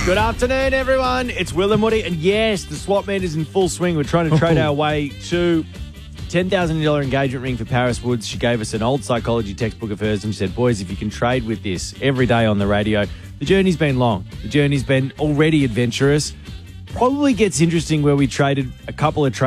Good afternoon, everyone. It's Will and Woody, and yes, the swap meet is in full swing. We're trying to trade our way to $10,000 engagement ring for Paris Woods. She gave us an old psychology textbook of hers, and she said, boys, if you can trade with this every day on the radio, the journey's been long. The journey's been already adventurous. Probably gets interesting where we traded a couple of